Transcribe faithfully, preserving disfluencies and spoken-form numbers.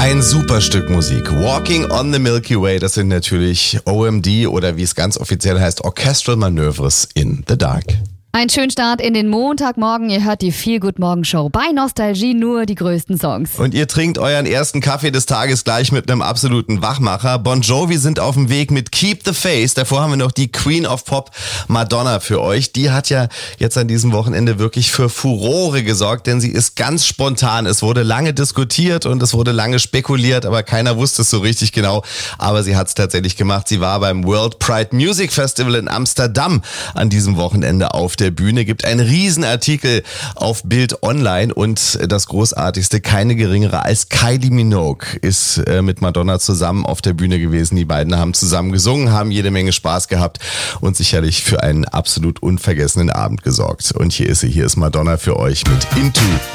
Ein super Stück Musik. Walking on the Milky Way, das sind natürlich O M D oder wie es ganz offiziell heißt, Orchestral Manoeuvres in the Dark. Ein schönen Start in den Montagmorgen. Ihr hört die Feel-Good-Morgen-Show bei Nostalgie, nur die größten Songs. Und ihr trinkt euren ersten Kaffee des Tages gleich mit einem absoluten Wachmacher. Bon Jovi sind auf dem Weg mit Keep the Faith. Davor haben wir noch die Queen of Pop, Madonna, für euch. Die hat ja jetzt an diesem Wochenende wirklich für Furore gesorgt, denn sie ist ganz spontan. Es wurde lange diskutiert und es wurde lange spekuliert, aber keiner wusste es so richtig genau. Aber sie hat es tatsächlich gemacht. Sie war beim World Pride Music Festival in Amsterdam an diesem Wochenende auf der der Bühne, gibt einen Riesenartikel auf Bild Online und das Großartigste, keine geringere als Kylie Minogue ist äh, mit Madonna zusammen auf der Bühne gewesen. Die beiden haben zusammen gesungen, haben jede Menge Spaß gehabt und sicherlich für einen absolut unvergessenen Abend gesorgt. Und hier ist sie, hier ist Madonna für euch mit Into